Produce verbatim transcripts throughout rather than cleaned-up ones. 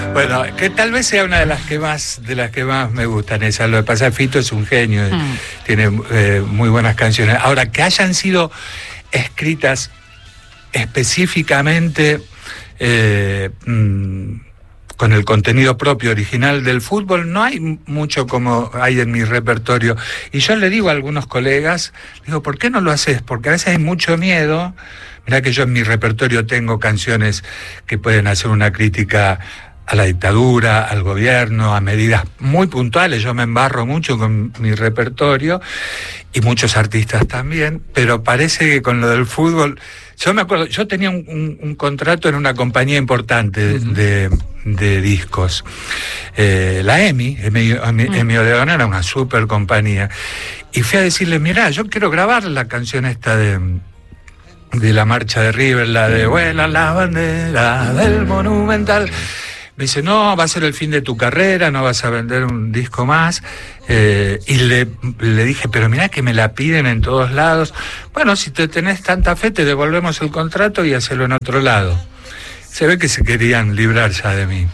Bueno, que tal vez sea una de las que más de las que más me gustan esa. Lo que pasa es que Fito es un genio, mm. tiene eh, muy buenas canciones. Ahora, que hayan sido escritas específicamente eh, mmm, con el contenido propio original del fútbol, no hay mucho como hay en mi repertorio. Y yo le digo a algunos colegas, digo, ¿por qué no lo haces? Porque a veces hay mucho miedo. Mirá que yo en mi repertorio tengo canciones que pueden hacer una crítica a la dictadura, al gobierno, a medidas muy puntuales. Yo me embarro mucho con mi repertorio y muchos artistas también, pero parece que con lo del fútbol... Yo me acuerdo, yo tenía un, un, un contrato en una compañía importante uh-huh. de, de discos. Eh, la EMI, EMI, EMI Odeón, era una super compañía. Y fui a decirle, mirá, yo quiero grabar la canción esta de... de la marcha de River, la de vuela la bandera del Monumental. Me dice, no, va a ser el fin de tu carrera, no vas a vender un disco más. Eh, y le, le dije, pero mirá que me la piden en todos lados. Bueno, si te tenés tanta fe, te devolvemos el contrato y hacelo en otro lado. Se ve que se querían librar ya de mí.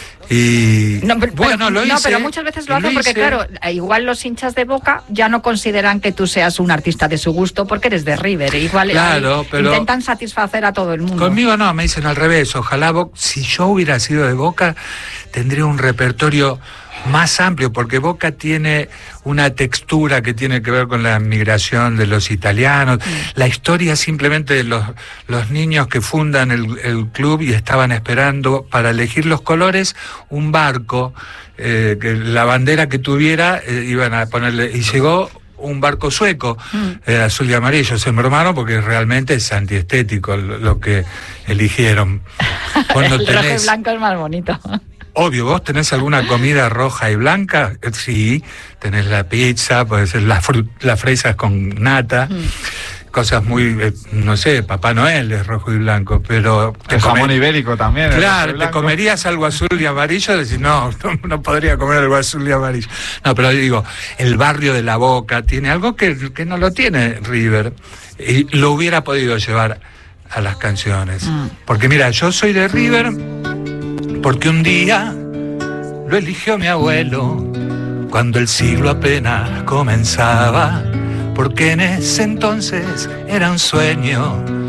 Y no, pero, bueno, lo hice, no, pero muchas veces lo hacen lo porque, hice. Claro, igual los hinchas de Boca ya no consideran que tú seas un artista de su gusto porque eres de River. Igual claro, ahí, pero intentan satisfacer a todo el mundo. Conmigo no, me dicen al revés. Ojalá, Bo- si yo hubiera sido de Boca, tendría un repertorio más amplio, porque Boca tiene una textura que tiene que ver con la migración de los italianos, mm. la historia simplemente de los, los niños que fundan el, el club y estaban esperando para elegir los colores un barco, eh, que la bandera que tuviera eh, iban a ponerle, y llegó un barco sueco, mm. eh, azul y amarillo. Se enbromaron porque realmente es antiestético lo, lo que eligieron. Cuando el tenés... rojo y blanco es más bonito. Obvio, ¿vos tenés alguna comida roja y blanca? Sí, tenés la pizza, puede ser las fru- las fresas con nata, mm. cosas muy, eh, no sé, Papá Noel es rojo y blanco, pero... El jamón comer... ibérico también. Claro, ¿te comerías algo azul y amarillo? Decís, no, no, no podría comer algo azul y amarillo. No, pero digo, el barrio de La Boca tiene algo que, que no lo tiene River, y lo hubiera podido llevar a las canciones. Mm. Porque mira, yo soy de River... porque un día lo eligió mi abuelo, cuando el siglo apenas comenzaba, porque en ese entonces era un sueño